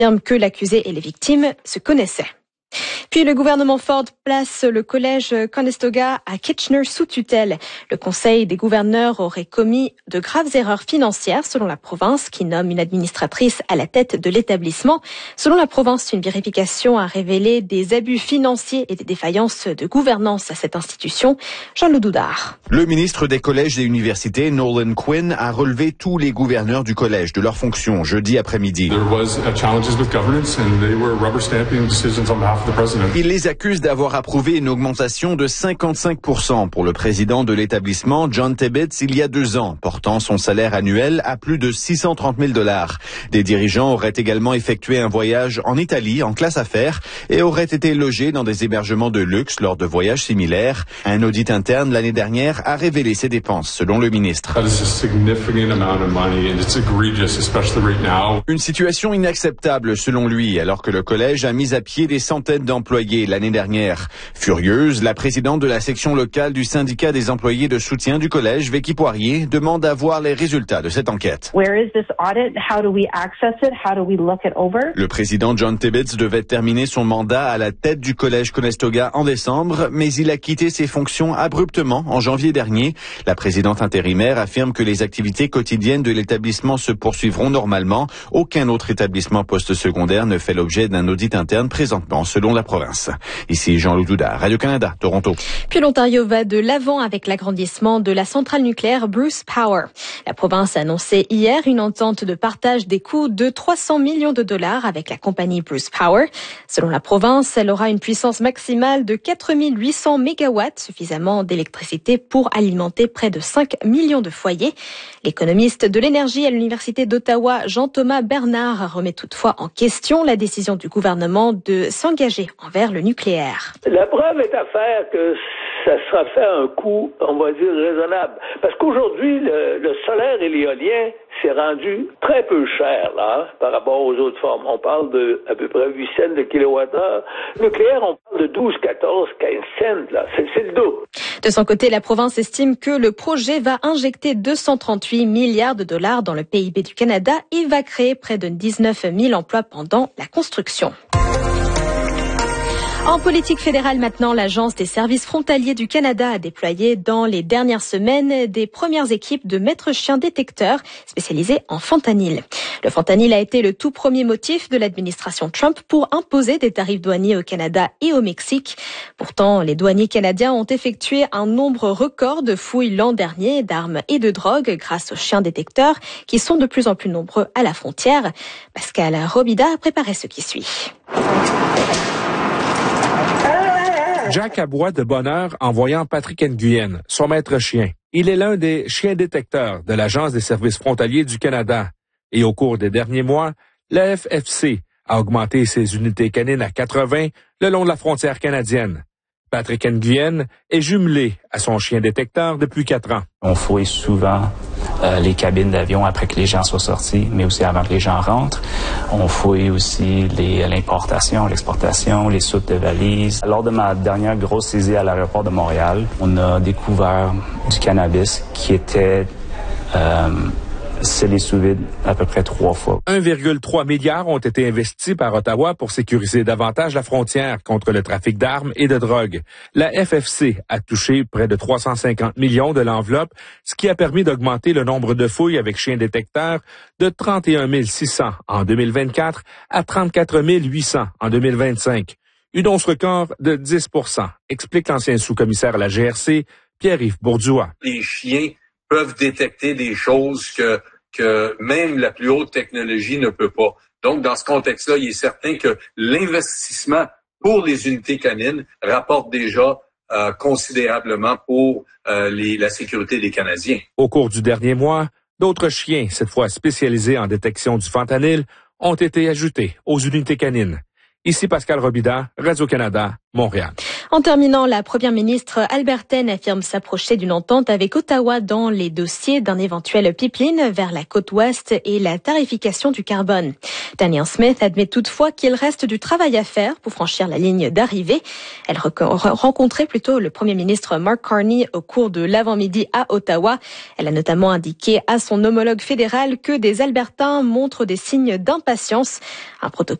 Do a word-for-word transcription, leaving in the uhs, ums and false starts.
affirme que l'accusé et les victimes se connaissaient. Puis le gouvernement Ford place le collège Conestoga à Kitchener sous tutelle. Le conseil des gouverneurs aurait commis de graves erreurs financières selon la province qui nomme une administratrice à la tête de l'établissement. Selon la province, une vérification a révélé des abus financiers et des défaillances de gouvernance à cette institution. Jean-Loup Doudard. Le ministre des collèges et universités, Nolan Quinn, a relevé tous les gouverneurs du collège de leurs fonctions jeudi après-midi. Il les accuse d'avoir approuvé une augmentation de cinquante-cinq pour cent pour le président de l'établissement, John Tibbetts, il y a deux ans, portant son salaire annuel à plus de six cent trente mille dollars. Des dirigeants auraient également effectué un voyage en Italie en classe affaires et auraient été logés dans des hébergements de luxe lors de voyages similaires. Un audit interne l'année dernière a révélé ces dépenses, selon le ministre. Une situation inacceptable, selon lui, alors que le collège a mis à pied des centaines d'employés l'année dernière. Furieuse, la présidente de la section locale du syndicat des employés de soutien du collège, Vicky Poirier, demande à voir les résultats de cette enquête. Le président John Tibbetts devait terminer son mandat à la tête du collège Conestoga en décembre, mais il a quitté ses fonctions abruptement en janvier dernier. La présidente intérimaire affirme que les activités quotidiennes de l'établissement se poursuivront normalement. Aucun autre établissement post-secondaire ne fait l'objet d'un audit interne présentement, selon la province. Ici Jean-Loup Doudard, Radio-Canada, Toronto. Puis l'Ontario va de l'avant avec l'agrandissement de la centrale nucléaire Bruce Power. La province a annoncé hier une entente de partage des coûts de trois cents millions de dollars avec la compagnie Bruce Power. Selon la province, elle aura une puissance maximale de quatre mille huit cents mégawatts, suffisamment d'électricité pour alimenter près de cinq millions de foyers. L'économiste de l'énergie à l'Université d'Ottawa, Jean-Thomas Bernard, remet toutefois en question la décision du gouvernement de s'engager envers le nucléaire. La preuve est à faire que ça sera fait à un coût, on va dire, raisonnable. Parce qu'aujourd'hui, le, le solaire et l'éolien, c'est rendu très peu cher, là, hein, par rapport aux autres formes. On parle de à peu près huit cents de kilowattheure. Le nucléaire, on parle de douze, quatorze, quinze cents, là. C'est, c'est le double. De son côté, la province estime que le projet va injecter deux cent trente-huit milliards de dollars dans le P I B du Canada et va créer près de dix-neuf mille emplois pendant la construction. En politique fédérale maintenant, l'Agence des services frontaliers du Canada a déployé dans les dernières semaines des premières équipes de maîtres chiens détecteurs spécialisés en fentanyl. Le fentanyl a été le tout premier motif de l'administration Trump pour imposer des tarifs douaniers au Canada et au Mexique. Pourtant, les douaniers canadiens ont effectué un nombre record de fouilles l'an dernier d'armes et de drogues grâce aux chiens détecteurs qui sont de plus en plus nombreux à la frontière. Pascal Robida a préparé ce qui suit. Jack aboie de bonheur en voyant Patrick Nguyen, son maître chien. Il est l'un des chiens détecteurs de l'Agence des services frontaliers du Canada. Et au cours des derniers mois, la F F C a augmenté ses unités canines à quatre-vingts le long de la frontière canadienne. Patrick Nguyen est jumelé à son chien détecteur depuis quatre ans. On fouille souvent euh, les cabines d'avion après que les gens soient sortis, mais aussi avant que les gens rentrent. On fouille aussi les, l'importation, l'exportation, les soutes de valises. Lors de ma dernière grosse saisie à l'aéroport de Montréal, on a découvert du cannabis qui était euh, scellé sous vide à peu près trois fois. un virgule trois milliard ont été investis par Ottawa pour sécuriser davantage la frontière contre le trafic d'armes et de drogue. La F F C a touché près de trois cent cinquante millions de l'enveloppe, ce qui a permis d'augmenter le nombre de fouilles avec chiens détecteurs de trente et un mille six cents en deux mille vingt-quatre à trente-quatre mille huit cents en deux mille vingt-cinq. Une hausse record de dix pour cent, explique l'ancien sous-commissaire à la G R C, Pierre-Yves Bourduas. Les chiens peuvent détecter des choses que que même la plus haute technologie ne peut pas. Donc, dans ce contexte-là, il est certain que l'investissement pour les unités canines rapporte déjà euh, considérablement pour euh, les, la sécurité des Canadiens. Au cours du dernier mois, d'autres chiens, cette fois spécialisés en détection du fentanyl, ont été ajoutés aux unités canines. Ici Pascal Robida, Radio-Canada, Montréal. En terminant, la première ministre albertaine affirme s'approcher d'une entente avec Ottawa dans les dossiers d'un éventuel pipeline vers la côte ouest et la tarification du carbone. Danielle Smith admet toutefois qu'il reste du travail à faire pour franchir la ligne d'arrivée. Elle rencontrait plutôt le premier ministre Mark Carney au cours de l'avant-midi à Ottawa. Elle a notamment indiqué à son homologue fédéral que des Albertains montrent des signes d'impatience. Un protocole